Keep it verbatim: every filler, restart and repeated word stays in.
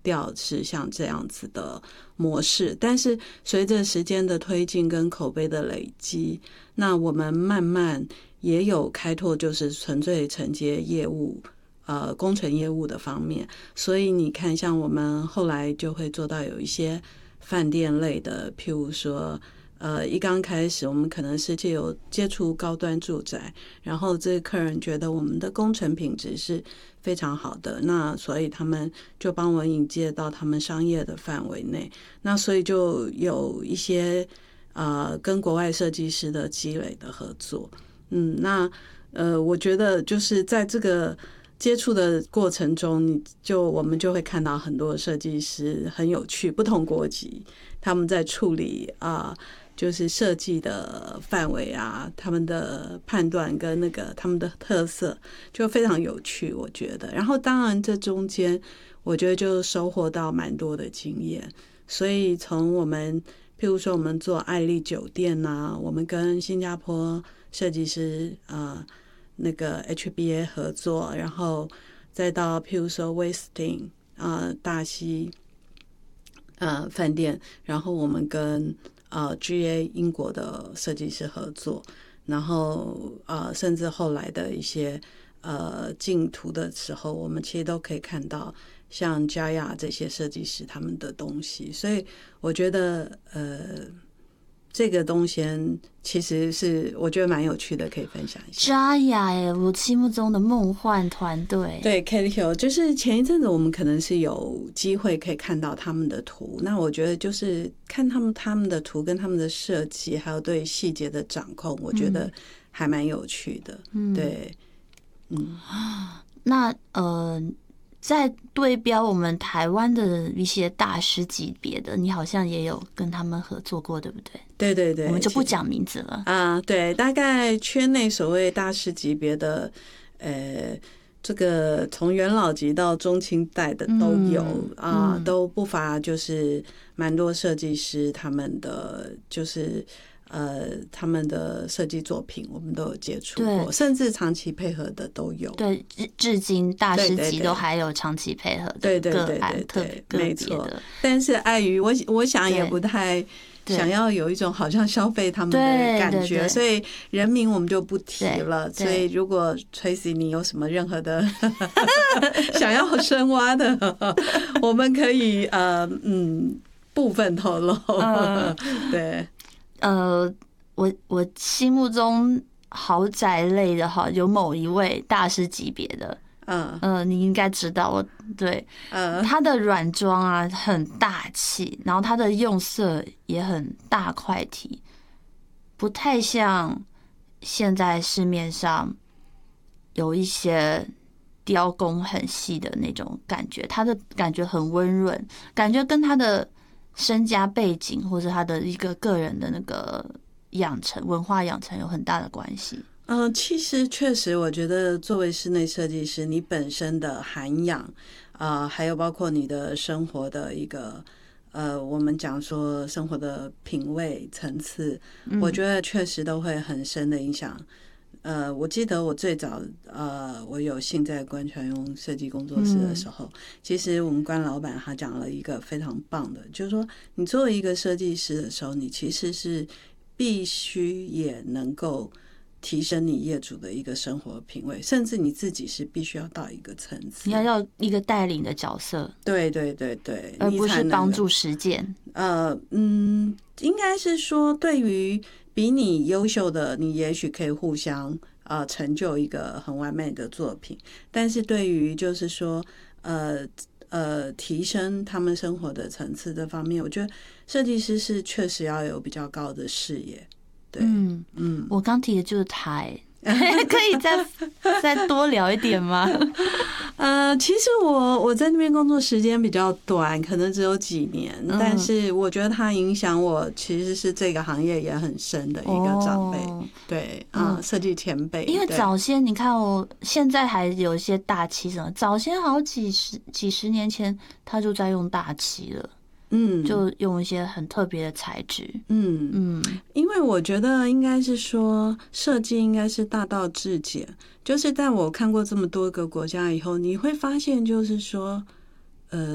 调是像这样子的模式，但是随着时间的推进跟口碑的累积，那我们慢慢也有开拓就是纯粹承接业务呃工程业务的方面，所以你看像我们后来就会做到有一些饭店类的，譬如说呃，一刚开始我们可能是借由接触高端住宅，然后这个客人觉得我们的工程品质是非常好的，那所以他们就帮我引介到他们商业的范围内，那所以就有一些呃跟国外设计师的积累的合作。嗯，那呃，我觉得就是在这个接触的过程中，你就我们就会看到很多设计师很有趣，不同国籍他们在处理啊、呃，就是设计的范围啊，他们的判断跟那个他们的特色就非常有趣，我觉得。然后当然这中间我觉得就收获到蛮多的经验，所以从我们譬如说我们做爱丽酒店啊，我们跟新加坡设计师呃那个 H B A 合作，然后再到譬如说 Westin 呃大溪呃饭店，然后我们跟呃 G A 英国的设计师合作，然后呃甚至后来的一些呃竞图的时候，我们其实都可以看到像嘉亚这些设计师他们的东西，所以我觉得呃这个东西其实是我觉得蛮有趣的，可以分享一下。 扎雅耶，我心目中的梦幻团队。 对 Katie Hill， 就是前一阵子我们可能是有机会可以看到他们的图，那我觉得就是看他们他们的图跟他们的设计，还有对细节的掌控，我觉得还蛮有趣的。嗯，对，嗯， 那呃。在对标我们台湾的一些大师级别的，你好像也有跟他们合作过，对不对？ 对对对， 我们就不讲名字了啊。对，大概圈内所谓大师级别的，呃，这个从元老级到中青代的都有、嗯、啊、嗯，都不乏就是蛮多设计师他们的就是。呃，他们的设计作品我们都有接触过，甚至长期配合的都有。 对，至今大师级都还有长期配合的个案，特别个别的。 但是碍于我，我想也不太想要有一种好像消费他们的感觉，对对对，所以人名我们就不提了。所以如果 Tracy 你有什么任何的想要深挖的，我们可以呃嗯部分透露。嗯、对。 呃，我我心目中豪宅类的哈，有某一位大师级别的，嗯呃，你应该知道，我对，嗯，他的软装啊很大气，然后他的用色也很大块体，不太像现在市面上有一些雕工很细的那种感觉，他的感觉很温润，感觉跟他的身家背景或者他的一个个人的那个养成文化养成有很大的关系。 嗯、呃，其实确实，我觉得作为室内设计师，你本身的涵养啊、呃，还有包括你的生活的一个呃，我们讲说生活的品味层次，嗯、我觉得确实都会很深的影响。呃，我记得我最早呃，我有幸在关传用设计工作室的时候，嗯、其实我们关老板他讲了一个非常棒的，就是说你作为一个设计师的时候，你其实是必须也能够提升你业主的一个生活品味，甚至你自己是必须要到一个层次， 你要要一个带领的角色， 对对对对， 而不是帮助实践。 呃嗯，应该是说对于比你优秀的，你也许可以互相呃成就一个很完美的作品，但是对于就是说呃呃提升他们生活的层次这方面，我觉得设计师是确实要有比较高的视野。对， 嗯嗯，我刚提的就是他，可以再再多聊一点吗？ 呃，其实我我在那边工作时间比较短，可能只有几年，嗯、但是我觉得他影响我其实是这个行业也很深的一个长辈，哦、对啊，设计前辈。 因为早先你看哦，现在还有一些大漆什么，早先好几十几十年前他就在用大漆了。嗯，就用一些很特别的材质。 嗯嗯，因为我觉得应该是说设计应该是大道至简，就是在我看过这么多个国家以后，你会发现就是说